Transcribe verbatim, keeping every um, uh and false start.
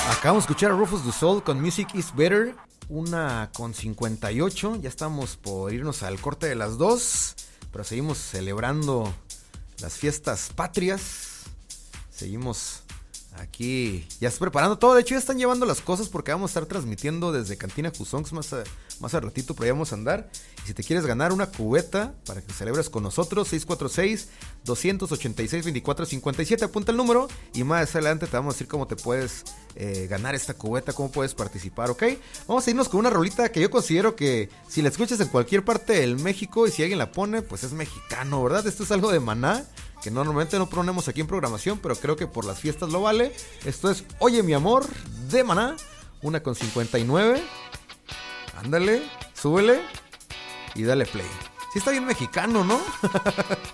Acabamos de escuchar a Rufus Du Sol con Music is Better, una con cincuenta y ocho. Ya estamos por irnos al corte de las dos, pero seguimos celebrando las fiestas patrias. Seguimos aquí ya está preparando todo. De hecho ya están llevando las cosas porque vamos a estar transmitiendo desde Cantina Fusongs más a, más a ratito, pero ya vamos a andar. Y si te quieres ganar una cubeta para que celebres con nosotros, seis cuatro seis, dos ocho seis, dos cuatro cinco siete, apunta el número y más adelante te vamos a decir cómo te puedes eh, ganar esta cubeta, cómo puedes participar, ¿ok? Vamos a irnos con una rolita que yo considero que si la escuchas en cualquier parte del México y si alguien la pone, pues es mexicano, ¿verdad? Esto es algo de Maná, que normalmente no ponemos aquí en programación, pero creo que por las fiestas lo vale. Esto es Oye mi amor de Maná, una con cincuenta y nueve. Ándale, súbele y dale play. Sí está bien mexicano, ¿no?